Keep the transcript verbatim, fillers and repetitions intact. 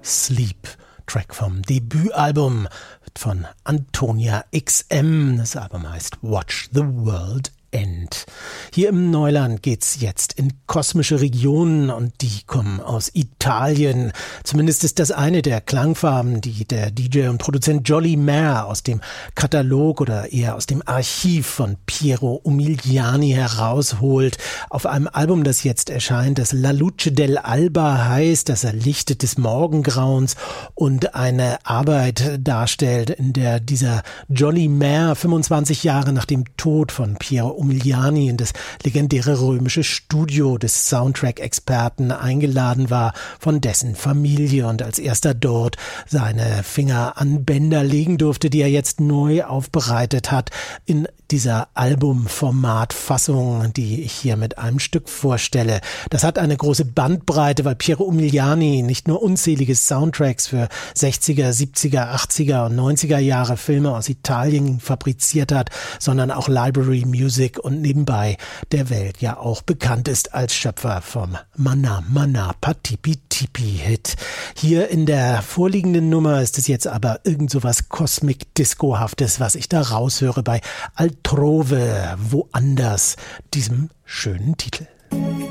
Sleep, Track vom Debütalbum von Antonia X M. Das Album heißt Watch the World End. Hier im Neuland geht's jetzt in kosmische Regionen und die kommen aus Italien. Zumindest ist das eine der Klangfarben, die der D J und Produzent Johnny Marr aus dem Katalog oder eher aus dem Archiv von Piero Umiliani herausholt. Auf einem Album, das jetzt erscheint, das La Luce dell'Alba heißt, das Erlichte des Morgengrauens und eine Arbeit darstellt, in der dieser Johnny Marr fünfundzwanzig Jahre nach dem Tod von Piero Umiliani in das legendäre römische Studio des Soundtrack-Experten eingeladen war von dessen Familie und als erster dort seine Finger an Bänder legen durfte, die er jetzt neu aufbereitet hat in dieser Albumformatfassung, die ich hier mit einem Stück vorstelle. Das hat eine große Bandbreite, weil Piero Umiliani nicht nur unzählige Soundtracks für sechziger, siebziger, achtziger und neunziger Jahre Filme aus Italien fabriziert hat, sondern auch Library Music und nebenbei der Welt ja auch bekannt ist als Schöpfer vom Mana Mana Patipi Tipi Hit. Hier in der vorliegenden Nummer ist es jetzt aber irgend so was Cosmic-Disco-haftes, was ich da raushöre bei Altrove, woanders, diesem schönen Titel.